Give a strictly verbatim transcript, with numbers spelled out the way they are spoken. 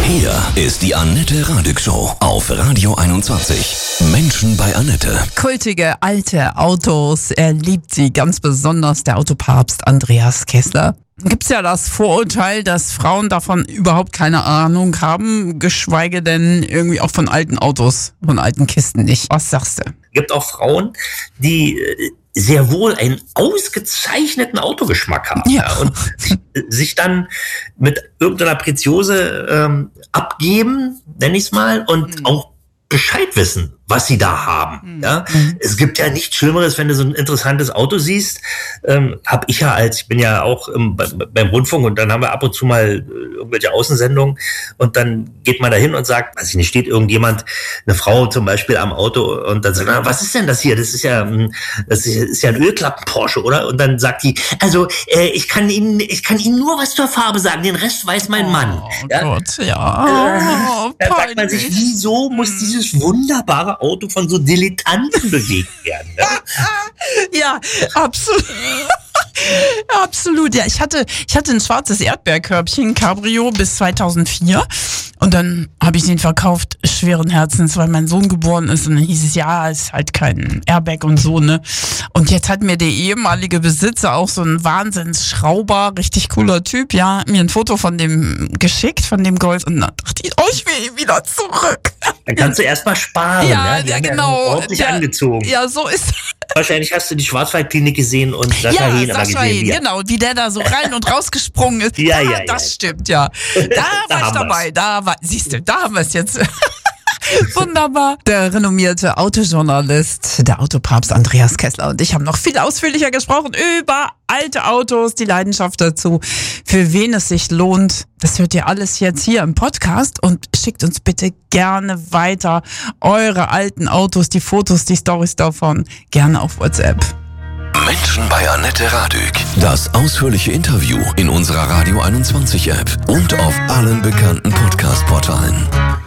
Hier ist die Annette Radig Show auf Radio einundzwanzig. Menschen bei Annette. Kultige alte Autos, er liebt sie ganz besonders, der Autopapst Andreas Kessler. Gibt's ja das Vorurteil, dass Frauen davon überhaupt keine Ahnung haben, geschweige denn irgendwie auch von alten Autos, von alten Kisten nicht. Was sagst du? Es gibt auch Frauen, die sehr wohl einen ausgezeichneten Autogeschmack haben, ja. Ja, und sich dann mit irgendeiner Preziose ähm, abgeben, nenne ich es mal, und mhm. auch Bescheid wissen, was sie da haben. Mhm. Ja? Mhm. Es gibt ja nichts Schlimmeres, wenn du so ein interessantes Auto siehst. Ähm, hab ich ja als, ich bin ja auch im, beim Rundfunk und dann haben wir ab und zu mal irgendwelche Außensendungen und dann geht man da hin und sagt, weiß ich nicht, steht irgendjemand, eine Frau zum Beispiel am Auto und dann sagt, na, was ist denn das hier? Das ist ja, das ist ja ein Ölklappen-Porsche, oder? Und dann sagt die, also äh, ich kann Ihnen, ich kann Ihnen nur was zur Farbe sagen, den Rest weiß mein Mann. Oh ja? Gott, ja. Oh, da fragt man sich, wieso muss dieses wunderbare Auto von so Dilettanten bewegt werden? Ne? Ja, absolut. Absolut, ja. Ich hatte, ich hatte ein schwarzes Erdbeerkörbchen, Cabrio, bis zweitausendvier. Und dann habe ich den verkauft, schweren Herzens, weil mein Sohn geboren ist. Und dann hieß es, ja, ist halt kein Airbag und so, ne. Und jetzt hat mir der ehemalige Besitzer, auch so ein Wahnsinnsschrauber, richtig cooler Typ, ja, mir ein Foto von dem geschickt, von dem Golf. Und dann dachte ich, oh, ich will ihn wieder zurück. Dann kannst du erst mal sparen, ja. Ne? Die Ja, haben genau. Ja ordentlich der, angezogen. Ja, so ist Wahrscheinlich hast du die Schwarzwaldklinik gesehen und Sascha ja, Hehn immer Sascha gesehen. Hehn, genau, wie der da so rein und rausgesprungen ist. Ja, ja, ja, das ja. stimmt, ja. Da Da war ich haben dabei, wir's. da war, siehst du, da haben wir es jetzt. Wunderbar. Der renommierte Autojournalist, der Autopapst Andreas Kessler und ich haben noch viel ausführlicher gesprochen über alte Autos, die Leidenschaft dazu, für wen es sich lohnt. Das hört ihr alles jetzt hier im Podcast und schickt uns bitte gerne weiter eure alten Autos, die Fotos, die Storys davon, gerne auf WhatsApp. Menschen bei Annette Radig. Das ausführliche Interview in unserer Radio einundzwanzig App und auf allen bekannten Podcast-Portalen.